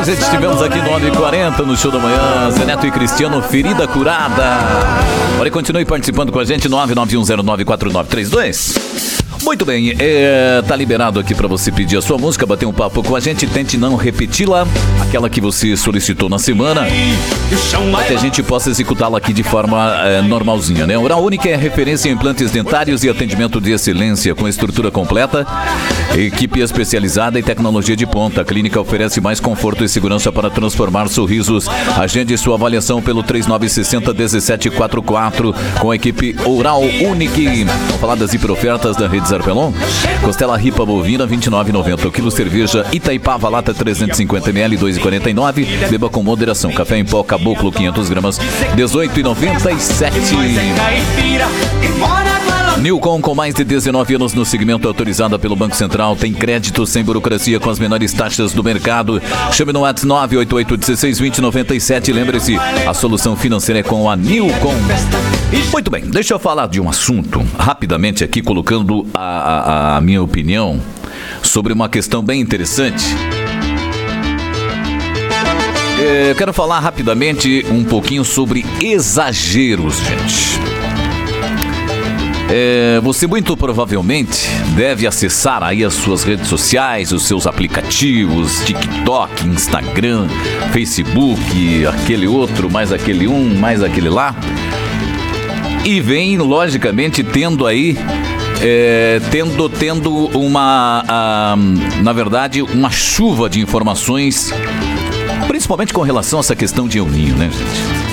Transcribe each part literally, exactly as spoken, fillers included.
A gente estivemos aqui nove e quarenta no show da manhã. Zé Neto e Cristiano, ferida curada. Olha, continue participando com a gente. nove nove um zero nove quatro nove três dois. Muito bem, é, tá liberado aqui para você pedir a sua música, bater um papo com a gente. Tente não repeti-la, aquela que você solicitou na semana, para que a gente possa executá-la aqui de forma é, normalzinha, né? Oral Única é referência em implantes dentários e atendimento de excelência, com estrutura completa, equipe especializada e tecnologia de ponta. A clínica oferece mais conforto e segurança para transformar sorrisos. Agende sua avaliação pelo três nove seis zero um sete quatro quatro com a equipe Oral Única. Vamos falar das hiperofertas da Rede Zarpelon. Costela ripa bovina vinte e nove reais e noventa centavos. Quilo cerveja Itaipava lata trezentos e cinquenta mililitros dois reais e quarenta e nove centavos. Beba com moderação. Café em pó Caboclo quinhentas gramas dezoito reais e noventa e sete centavos. Newcom, com mais de dezenove anos no segmento, autorizada pelo Banco Central, tem crédito sem burocracia com as menores taxas do mercado. Chame no WhatsApp nove oito oito um seis dois zero nove sete. Lembre-se, a solução financeira é com a Newcom. Muito bem, deixa eu falar de um assunto rapidamente aqui, colocando a, a, a minha opinião sobre uma questão bem interessante. Eu quero falar rapidamente um pouquinho sobre exageros, gente. É, você muito provavelmente deve acessar aí as suas redes sociais, os seus aplicativos, TikTok, Instagram, Facebook, aquele outro, mais aquele um, mais aquele lá. E vem, logicamente, tendo aí, é, tendo, tendo uma, a, na verdade, uma chuva de informações, principalmente com relação a essa questão de El Niño, né, gente?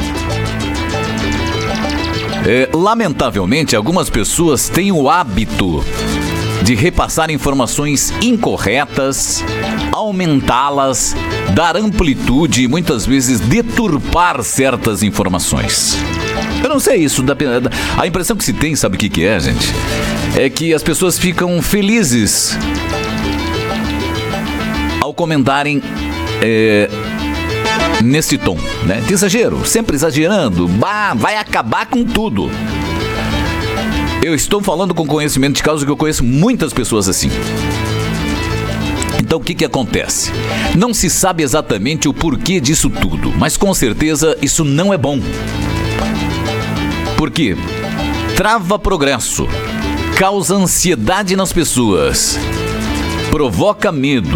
É, lamentavelmente, algumas pessoas têm o hábito de repassar informações incorretas, aumentá-las, dar amplitude e muitas vezes deturpar certas informações. Eu não sei isso, a impressão que se tem, sabe o que que é, gente? É que as pessoas ficam felizes ao comentarem é, nesse tom, né? De exagero, sempre exagerando, bah, vai acabar com tudo. Eu estou falando com conhecimento de causa, que eu conheço muitas pessoas assim. Então o que que acontece? Não se sabe exatamente o porquê disso tudo, mas com certeza isso não é bom. Por quê? Trava progresso, causa ansiedade nas pessoas, provoca medo.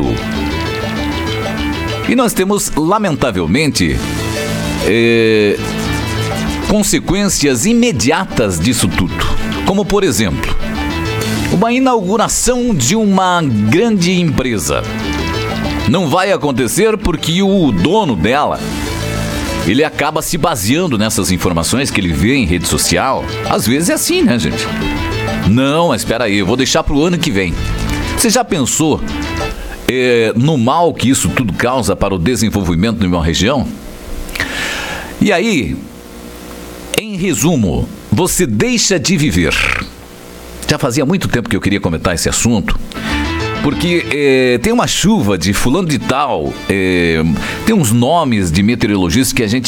E nós temos, lamentavelmente, é, consequências imediatas disso tudo. Como, por exemplo, uma inauguração de uma grande empresa. Não vai acontecer porque o dono dela, ele acaba se baseando nessas informações que ele vê em rede social. Às vezes é assim, né, gente? Não, mas espera aí, eu vou deixar para o ano que vem. Você já pensou É, no mal que isso tudo causa para o desenvolvimento de uma região? E aí, em resumo, você deixa de viver. Já fazia muito tempo que eu queria comentar esse assunto, porque é, tem uma chuva de fulano de tal, é, tem uns nomes de meteorologistas que a gente